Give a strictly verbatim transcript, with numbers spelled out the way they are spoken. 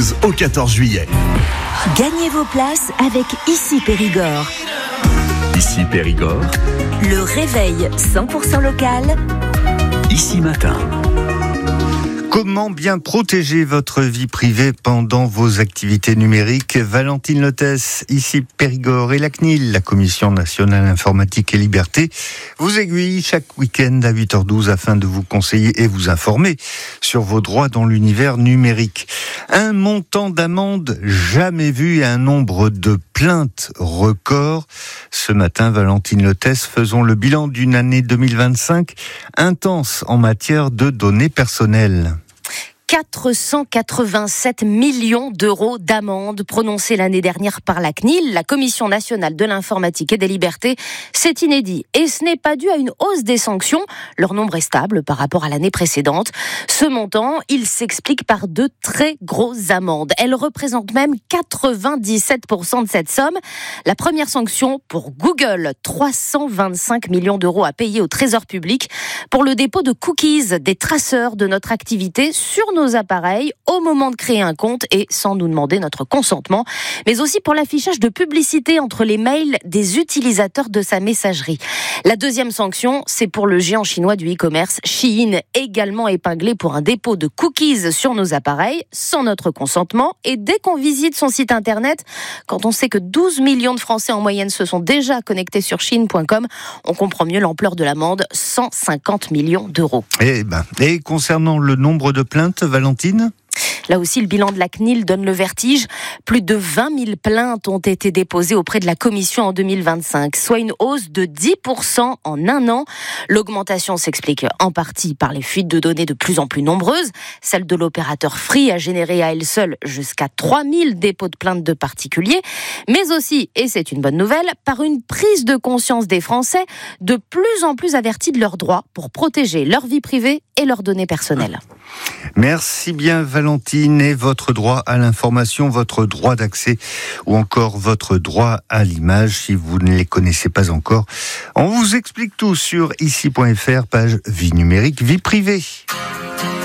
douze au quatorze juillet. Gagnez vos places avec Ici Périgord. Ici Périgord. Le réveil cent pour cent local. Ici Matin. Comment bien protéger votre vie privée pendant vos activités numériques ? Valentine Lotès, Ici Périgord, et la C N I L, la Commission nationale informatique et liberté, vous aiguille chaque week-end à huit heures douze afin de vous conseiller et vous informer sur vos droits dans l'univers numérique. Un montant d'amende jamais vu et un nombre de plaintes record. Ce matin, Valentine Lotès, faisons le bilan d'une année deux mille vingt-cinq intense en matière de données personnelles. quatre cent quatre-vingt-sept millions d'euros d'amende prononcés l'année dernière par la C N I L, la Commission nationale de l'informatique et des libertés. C'est inédit et ce n'est pas dû à une hausse des sanctions. Leur nombre est stable par rapport à l'année précédente. Ce montant, il s'explique par de très grosses amendes. Elles représentent même quatre-vingt-dix-sept pour cent de cette somme. La première sanction pour Google, trois cent vingt-cinq millions d'euros à payer au Trésor public pour le dépôt de cookies, des traceurs de notre activité sur nos nos appareils au moment de créer un compte et sans nous demander notre consentement, mais aussi pour l'affichage de publicité entre les mails des utilisateurs de sa messagerie. La deuxième sanction, c'est pour le géant chinois du e-commerce Shein, également épinglé pour un dépôt de cookies sur nos appareils sans notre consentement et dès qu'on visite son site internet, quand on sait que douze millions de Français en moyenne se sont déjà connectés sur shein point com, on comprend mieux l'ampleur de l'amende, cent cinquante millions d'euros. Et, ben, et concernant le nombre de plaintes, Valentine ? Là aussi, le bilan de la C N I L donne le vertige. Plus de vingt mille plaintes ont été déposées auprès de la Commission en deux mille vingt-cinq, soit une hausse de dix pour cent en un an. L'augmentation s'explique en partie par les fuites de données de plus en plus nombreuses. Celle de l'opérateur Free a généré à elle seule jusqu'à trois mille dépôts de plaintes de particuliers, mais aussi, et c'est une bonne nouvelle, par une prise de conscience des Français de plus en plus avertis de leurs droits pour protéger leur vie privée et leurs données personnelles. Merci bien Valentine, et votre droit à l'information, votre droit d'accès ou encore votre droit à l'image, si vous ne les connaissez pas encore, on vous explique tout sur ici point f r, page vie numérique, vie privée.